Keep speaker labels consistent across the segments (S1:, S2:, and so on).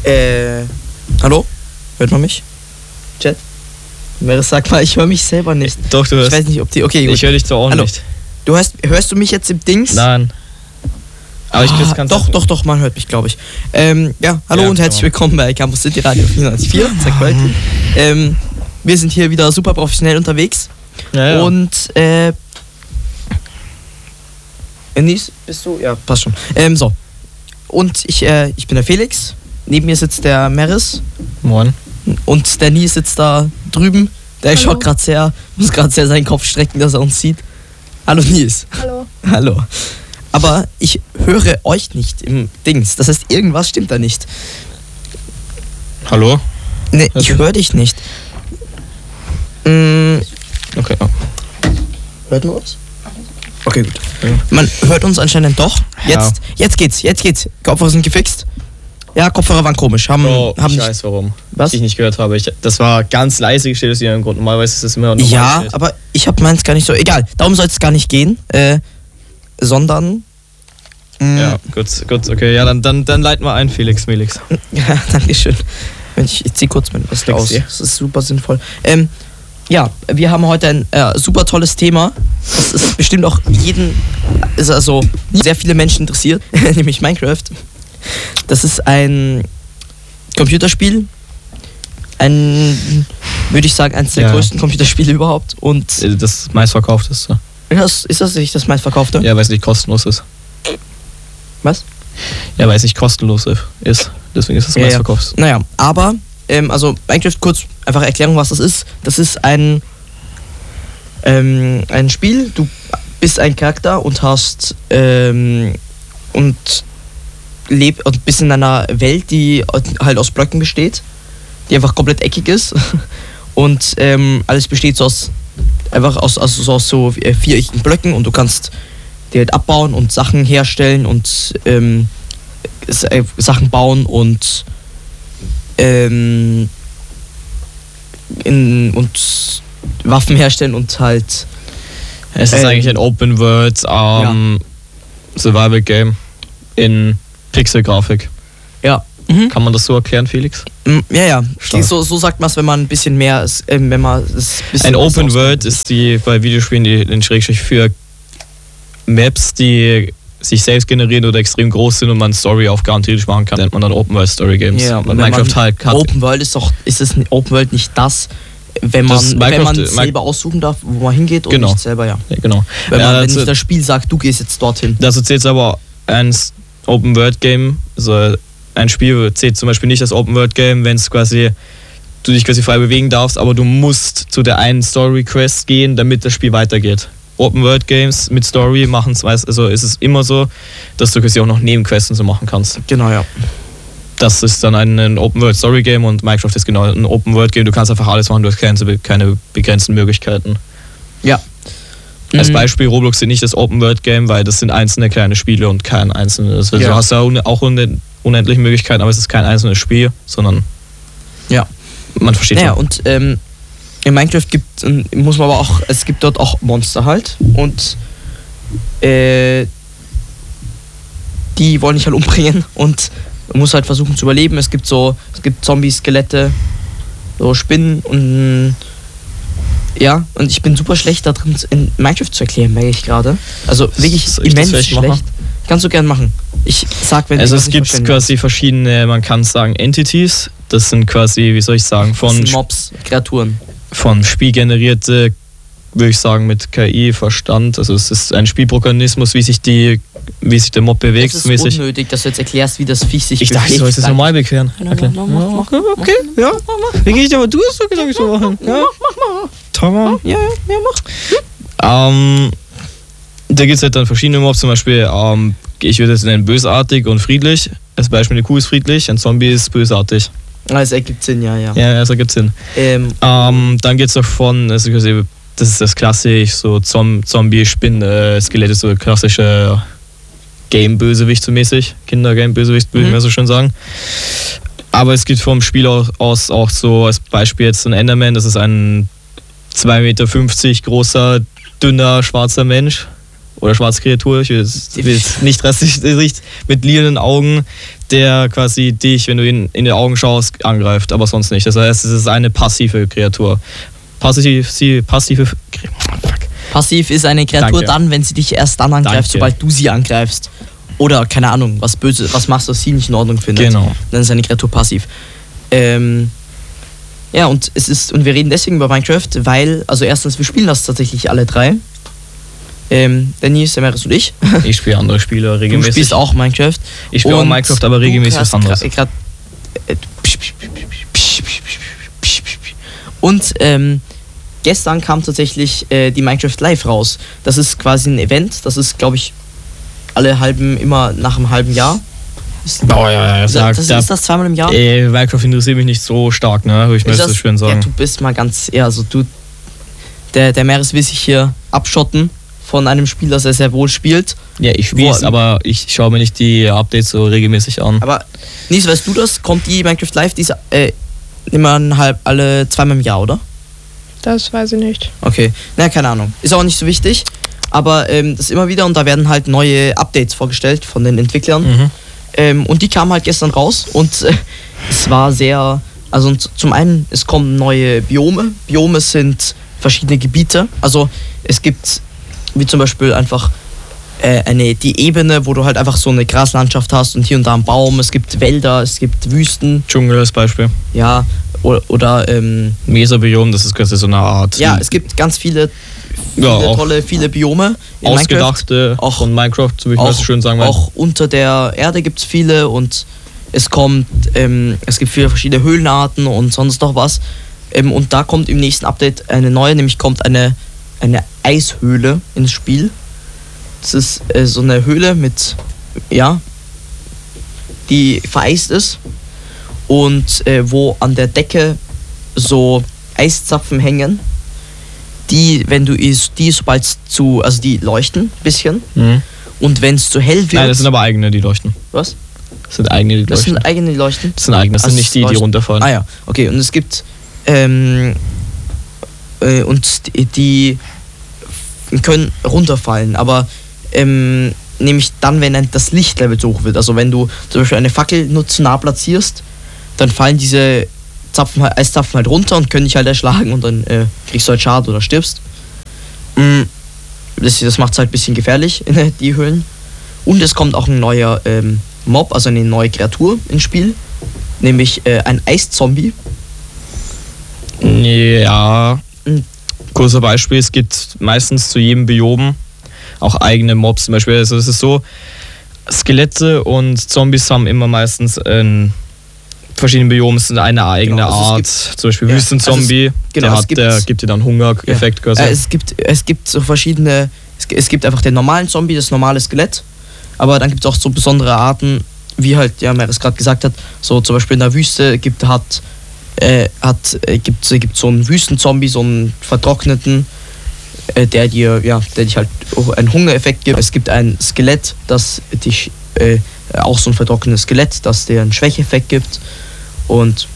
S1: Hallo? Hört man mich? Chat? Meris, sag mal, ich höre mich selber nicht.
S2: Doch, du hörst.
S1: Ich weiß nicht, ob die... Okay, gut.
S2: Ich höre dich zwar auch
S1: Hallo.
S2: nicht.
S1: Hörst du mich jetzt im Dings?
S2: Nein. Aber ich kann
S1: Doch, man hört mich, glaube ich. Hallo und herzlich willkommen bei Campus City Radio 94.4. Wir sind hier wieder super professionell unterwegs.
S2: Ja.
S1: Und, Nies, bist du? Ja, passt schon. So. Und ich bin der Felix. Neben mir sitzt der Meris.
S2: Moin.
S1: Und der Nies sitzt da drüben. Der schaut gerade muss gerade sehr seinen Kopf strecken, dass er uns sieht. Hallo Nies. Hallo. Aber ich höre euch nicht im Dings. Das heißt, irgendwas stimmt da nicht.
S2: Hallo?
S1: Nee, ich höre dich nicht.
S2: Okay.
S1: Hört man uns? Okay, gut. Ja. Man hört uns anscheinend doch. Jetzt geht's. Kopfhörer sind gefixt. Ja, Kopfhörer waren komisch.
S2: Ich weiß warum.
S1: Was?
S2: Ich nicht gehört habe. Das war ganz leise gestellt aus irgendeinem Grund. Normalerweise ist es immer normal gestellt.
S1: Aber ich habe meins gar nicht so... Egal, darum soll es gar nicht gehen. Sondern...
S2: Ja, gut, okay. Ja, dann leiten wir ein, Felix.
S1: Ja, danke schön. Ich ziehe kurz mein was aus. Das ist super sinnvoll. Wir haben heute ein super tolles Thema. Das ist bestimmt auch sehr viele Menschen interessiert, nämlich Minecraft. Das ist ein Computerspiel. Würde ich sagen, eines der größten Computerspiele überhaupt. Und
S2: das meistverkaufteste.
S1: Ist das nicht das meistverkaufte?
S2: Ja, weil es nicht kostenlos ist.
S1: Was?
S2: Ja, weil es nicht kostenlos ist. Deswegen ist es das meistverkaufte.
S1: Naja, aber, Minecraft, kurz einfach Erklärung, was das ist. Das ist ein Spiel, du bist ein Charakter und hast und bist in einer Welt, die halt aus Blöcken besteht, die einfach komplett eckig ist und alles besteht so aus so viereckigen Blöcken und du kannst die halt abbauen und Sachen herstellen und Sachen bauen und und Waffen herstellen und halt
S2: es ist eigentlich ein Open World Survival Game in Pixelgrafik.
S1: Ja.
S2: Kann man das so erklären, Felix?
S1: Ja. So sagt man es, wenn man ein bisschen mehr wenn man es
S2: ein Open World ist bei Videospielen den Schrägstrich für Maps, die sich selbst generieren oder extrem groß sind und man Story-Aufgaben theoretisch machen kann, nennt man dann Open World Story Games.
S1: Ja,
S2: und Minecraft halt hat.
S1: Open World ist es Open World nicht das, wenn man selber aussuchen darf, wo man hingeht und nicht selber, ja genau. Wenn nicht das Spiel sagt, du gehst jetzt dorthin.
S2: Das zählt aber ein Open World Game, also ein Spiel zählt zum Beispiel nicht als Open World Game, wenn es du dich quasi frei bewegen darfst, aber du musst zu der einen Story Quest gehen, damit das Spiel weitergeht. Open World Games mit Story machen es, also ist es immer so, dass du quasi auch noch Nebenquests so machen kannst.
S1: Genau, ja.
S2: Das ist dann ein Open World Story Game und Minecraft ist genau ein Open World Game. Du kannst einfach alles machen, du hast keine begrenzten Möglichkeiten.
S1: Ja.
S2: Als Beispiel, Roblox ist nicht das Open World Game, weil das sind einzelne kleine Spiele und kein einzelnes. Also du hast ja auch unendliche Möglichkeiten, aber es ist kein einzelnes Spiel, sondern man versteht
S1: schon. Und in Minecraft es gibt dort auch Monster halt und die wollen dich halt umbringen und man muss halt versuchen zu überleben. Es gibt Zombies, Skelette, so Spinnen und und ich bin super schlecht da drin in Minecraft zu erklären, merke ich gerade. Also wirklich immens schlecht. Kannst du gern machen. Ich sag, wenn
S2: es gibt quasi verschiedene, man kann sagen, Entities. Das sind quasi, wie soll ich sagen, von
S1: Mobs, Kreaturen.
S2: Von Spiel generierte, würde ich sagen, mit KI, Verstand. Also es ist ein Spielprogrammismus, wie sich der Mob bewegt.
S1: Es ist unnötig, dass du jetzt erklärst, wie das Viech sich bewegt.
S2: Ich dachte, ich soll es normal erklären.
S1: Mach.
S2: Okay, ja. Wie geht aber du hast doch gesagt, ich soll machen. Ja,
S1: mach.
S2: Tamam.
S1: Ja, mach.
S2: Da gibt es halt dann verschiedene Mobs, zum Beispiel, ich würde es nennen bösartig und friedlich. Als Beispiel, eine Kuh ist friedlich, ein Zombie ist bösartig.
S1: Das ergibt Sinn, ja.
S2: Ja, das ergibt Sinn. Dann geht es noch das ist das klassisch, so Zombie, Spinne, Skelette, so klassische Game-Bösewicht so mäßig. Kinder-Game-Bösewicht, würde ich mir so schön sagen. Aber es gibt vom Spiel aus auch so als Beispiel jetzt so ein Enderman, das ist ein 2,50 Meter großer, dünner, schwarzer Mensch. oder schwarze Kreatur, ich will jetzt nicht rassistisch, mit lilanen Augen, der quasi dich, wenn du ihn in die Augen schaust, angreift, aber sonst nicht. Das heißt, es ist eine passive Kreatur. Passiv
S1: ist eine Kreatur dann, wenn sie dich erst dann angreift, sobald du sie angreifst. Oder, keine Ahnung, was machst, was sie nicht in Ordnung findet.
S2: Genau.
S1: Dann ist eine Kreatur passiv. Ja, und wir reden deswegen über Minecraft, weil, also erstens, wir spielen das tatsächlich alle drei. Danny, Semeris und ich.
S2: Ich spiele andere Spiele regelmäßig.
S1: Du spielst auch Minecraft.
S2: Ich spiele auch Minecraft, aber regelmäßig was anderes.
S1: Und gestern kam tatsächlich die Minecraft Live raus. Das ist quasi ein Event, das ist, glaube ich, immer nach einem halben Jahr.
S2: Ist das
S1: zweimal im Jahr?
S2: Minecraft interessiert mich nicht so stark, ne? Ich möchte das schön sagen.
S1: Ja, du bist mal ganz, der Meeres will sich hier abschotten von einem Spiel, das er sehr wohl spielt.
S2: Ja, ich spiele es, aber ich schaue mir nicht die Updates so regelmäßig an.
S1: Aber, Nies, weißt du das? Kommt die Minecraft Live, immer alle zweimal im Jahr, oder?
S3: Das weiß ich nicht.
S1: Okay, keine Ahnung. Ist auch nicht so wichtig, aber das ist immer wieder und da werden halt neue Updates vorgestellt von den Entwicklern. Und die kamen halt gestern raus und es war sehr, also zum einen, es kommen neue Biome. Biome sind verschiedene Gebiete. Also es gibt, wie zum Beispiel einfach die Ebene, wo du halt einfach so eine Graslandschaft hast und hier und da einen Baum. Es gibt Wälder, es gibt Wüsten.
S2: Dschungel als Beispiel.
S1: Ja, oder
S2: Mesobiom, das ist quasi so eine Art.
S1: Ja, es gibt ganz viele viele Biome in
S2: ausgedachte
S1: Minecraft.
S2: Auch von Minecraft, so wie ich das schön sagen will.
S1: Auch unter der Erde gibt es viele und es gibt viele verschiedene Höhlenarten und sonst noch was. Und da kommt im nächsten Update eine neue, nämlich kommt eine Eishöhle ins Spiel. Das ist so eine Höhle die vereist ist und wo an der Decke so Eiszapfen hängen, die leuchten ein bisschen. Und wenn es zu hell wird...
S2: Nein, das sind aber eigene, die leuchten.
S1: Was?
S2: Das sind eigene, die leuchten.
S1: Das sind eigene, die leuchten?
S2: Das sind eigene, das sind nicht die runterfallen.
S1: Ah ja, okay. Und es gibt... die können runterfallen, aber nämlich dann, wenn das Lichtlevel zu hoch wird. Also wenn du zum Beispiel eine Fackel nur zu nah platzierst, dann fallen diese Eiszapfen halt runter und können dich halt erschlagen und dann kriegst du halt Schaden oder stirbst. Das macht es halt ein bisschen gefährlich, die Höhlen. Und es kommt auch ein neuer Mob, also eine neue Kreatur ins Spiel, nämlich ein Eiszombie.
S2: Ja, kurzer Beispiel, es gibt meistens zu jedem Biom auch eigene Mobs zum Beispiel. Also es ist so, Skelette und Zombies haben immer meistens verschiedene Biomen sind eine eigene Art, zum Beispiel Wüstenzombie, der gibt dir dann Hunger-Effekt.
S1: Ja. Es gibt so verschiedene, es gibt einfach den normalen Zombie, das normale Skelett, aber dann gibt es auch so besondere Arten, wie halt, Meeres gerade gesagt hat, so zum Beispiel in der Wüste gibt so einen Wüstenzombie, so einen vertrockneten, der dich halt einen Hungereffekt gibt. Es gibt ein Skelett, das dich, auch so ein vertrocknetes Skelett, das dir einen Schwächeeffekt gibt. Und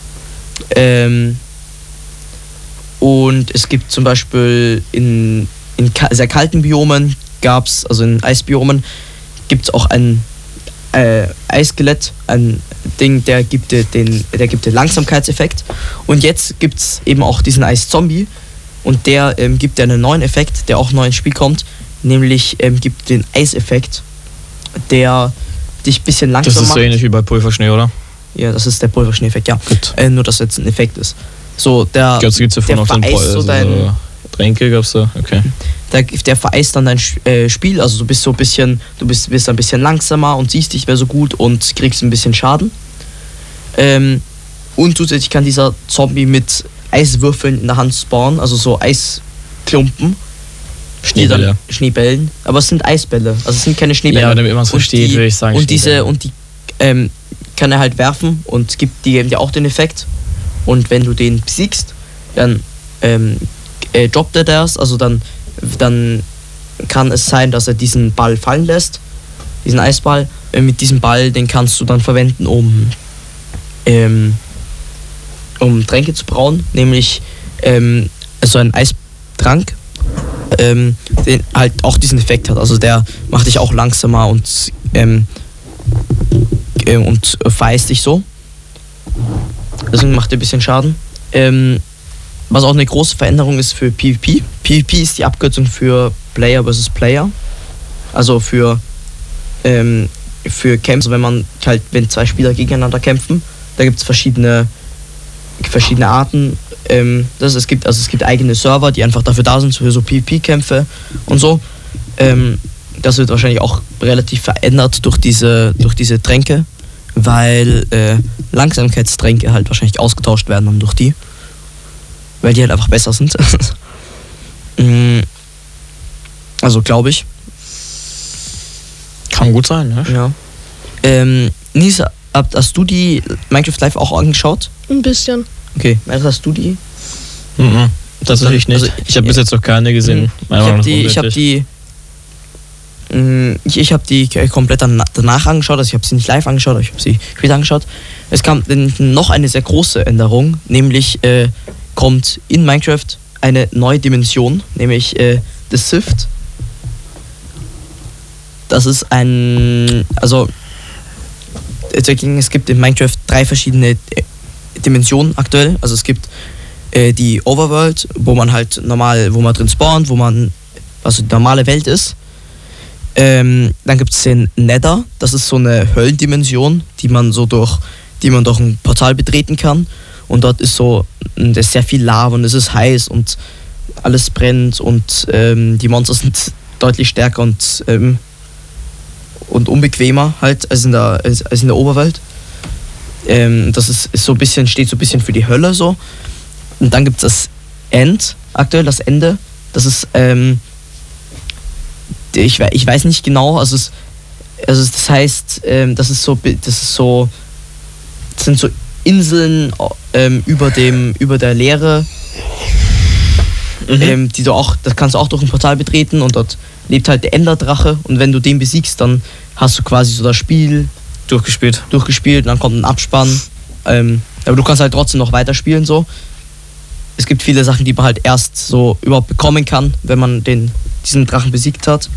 S1: es gibt zum Beispiel in sehr kalten Biomen also in Eisbiomen, gibt es auch ein Eisskelett, ein Ding, der gibt dir den Langsamkeitseffekt. Und jetzt gibt es eben auch diesen Eiszombie und der gibt dir einen neuen Effekt, der auch neu ins Spiel kommt, nämlich gibt den Eiseffekt, der dich ein bisschen langsam macht.
S2: Das ist so ähnlich wie bei Pulverschnee, oder?
S1: Ja, das ist der Pulverschnee-Effekt, ja. Nur, dass jetzt ein Effekt ist. So,
S2: ich glaube, es gibt davon auch so Tränke, gab's da? Okay.
S1: Der vereist dann dein Spiel, also du bist ein bisschen langsamer und siehst nicht mehr so gut und kriegst ein bisschen Schaden. Und zusätzlich kann dieser Zombie mit Eiswürfeln in der Hand spawnen, also so Eisklumpen. Schneebällen, aber es sind Eisbälle, also es sind keine Schneebälle.
S2: Ja, damit man es versteht, würde ich sagen.
S1: Und die kann er halt werfen und die geben dir auch den Effekt. Und wenn du den besiegst, dann droppt er das, also dann kann es sein, dass er diesen Ball fallen lässt, diesen Eisball. Mit diesem Ball, den kannst du dann verwenden, um Tränke zu brauen, nämlich so ein Eistrank. den halt auch diesen Effekt hat. Also der macht dich auch langsamer und vereist dich so. Deswegen macht er ein bisschen Schaden. Was auch eine große Veränderung ist für PvP. PvP ist die Abkürzung für Player versus Player. Also für Kämpfe, wenn zwei Spieler gegeneinander kämpfen, da gibt es verschiedene Arten. Es gibt eigene Server, die einfach dafür da sind, für so PvP-Kämpfe und so. Das wird wahrscheinlich auch relativ verändert durch diese Tränke, weil Langsamkeitstränke halt wahrscheinlich ausgetauscht werden dann durch die, weil die halt einfach besser sind. Also glaube ich.
S2: Kann gut sein, ne?
S1: Ja. Nisa, hast du die Minecraft Live auch angeschaut?
S3: Ein bisschen.
S1: Okay, hast du die?
S2: Tatsächlich nicht.
S1: Also,
S2: ich habe bis jetzt noch keine gesehen.
S1: Ich habe die komplett danach angeschaut, also ich habe sie nicht live angeschaut, aber ich habe sie später angeschaut. Es kam noch eine sehr große Änderung, nämlich kommt in Minecraft eine neue Dimension, nämlich The Sift. Das ist es gibt in Minecraft 3 verschiedene Dimensionen aktuell. Also es gibt die Overworld, wo man drin spawnt, was die normale Welt ist. Dann gibt es den Nether, das ist so eine Höllendimension, die man durch ein Portal betreten kann. Und dort ist sehr viel Lava und es ist heiß und alles brennt und die Monster sind deutlich stärker und unbequemer halt als in der Oberwelt. Das steht so ein bisschen für die Hölle so. Und dann gibt es das End, aktuell das Ende. Das ist ich weiß nicht genau, das sind so Inseln über der Leere, das kannst du auch durch ein Portal betreten und dort lebt halt der Enderdrache und wenn du den besiegst, dann hast du quasi so das Spiel durchgespielt und dann kommt ein Abspann. Aber du kannst halt trotzdem noch weiterspielen so. Es gibt viele Sachen, die man halt erst so überhaupt bekommen kann, wenn man diesen Drachen besiegt hat.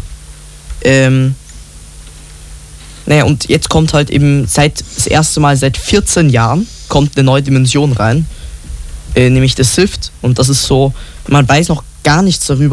S1: Und jetzt kommt halt eben das erste Mal seit 14 Jahren kommt eine neue Dimension rein, nämlich der Sift. Und das ist so, man weiß noch gar nichts darüber,